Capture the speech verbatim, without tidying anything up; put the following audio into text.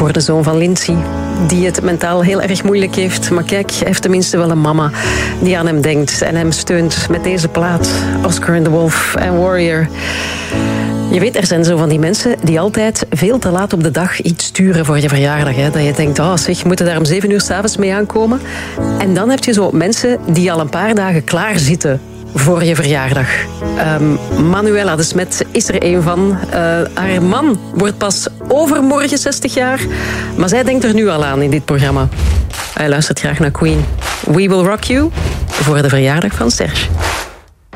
voor de zoon van Lindsay, die het mentaal heel erg moeilijk heeft. Maar kijk, hij heeft tenminste wel een mama die aan hem denkt en hem steunt met deze plaat. Oscar and the Wolf en Warrior. Je weet, er zijn zo van die mensen die altijd veel te laat op de dag iets sturen voor je verjaardag. Hè? Dat je denkt, oh zeg, moet je daar om zeven uur 's avonds mee aankomen? En dan heb je zo mensen die al een paar dagen klaar zitten voor je verjaardag. Um, Manuela de Smet is er een van. Uh, haar man wordt pas overmorgen zestig jaar. Maar zij denkt er nu al aan in dit programma. Hij luistert graag naar Queen. We Will Rock You voor de verjaardag van Serge.